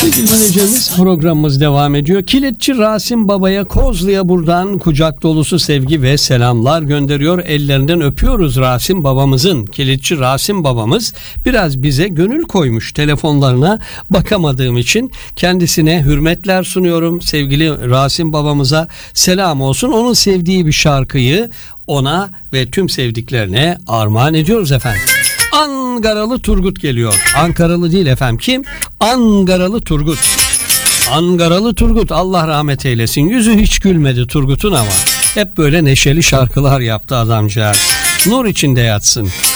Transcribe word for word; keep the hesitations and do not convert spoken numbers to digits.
Sevgili dinleyicilerimiz, programımız devam ediyor. Kilitçi Rasim Baba'ya, Kozlu'ya buradan kucak dolusu sevgi ve selamlar gönderiyor. Ellerinden öpüyoruz Rasim babamızın. Kilitçi Rasim babamız biraz bize gönül koymuş. Telefonlarına bakamadığım için kendisine hürmetler sunuyorum. Sevgili Rasim babamıza selam olsun. Onun sevdiği bir şarkıyı ona ve tüm sevdiklerine armağan ediyoruz efendim. Ankaralı Turgut geliyor. Ankaralı değil efendim. Kim? Ankaralı Turgut. Ankaralı Turgut, Allah rahmet eylesin. Yüzü hiç gülmedi Turgut'un ama hep böyle neşeli şarkılar yaptı adamcağız. Nur içinde yatsın.